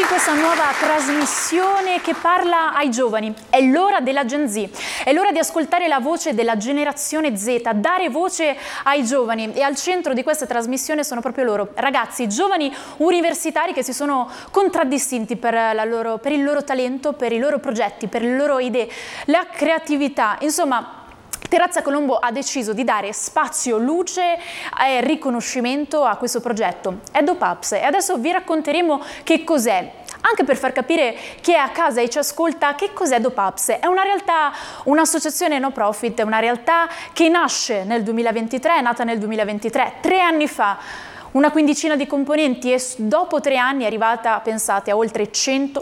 questa nuova trasmissione che parla ai giovani. È l'ora della Gen Z, è l'ora di ascoltare la voce della generazione Z, dare voce ai giovani, e al centro di questa trasmissione sono proprio loro, ragazzi, giovani universitari che si sono contraddistinti per il loro talento, per i loro progetti, per le loro idee, la creatività, insomma. Terrazza Colombo ha deciso di dare spazio, luce e riconoscimento a questo progetto. È DoPups e adesso vi racconteremo che cos'è, anche per far capire chi è a casa e ci ascolta che cos'è DoPups. È una realtà, un'associazione no profit, è una realtà che nasce nel 2023, è nata nel 2023, 3 anni fa. Una quindicina di componenti e dopo 3 anni è arrivata, pensate, a oltre 100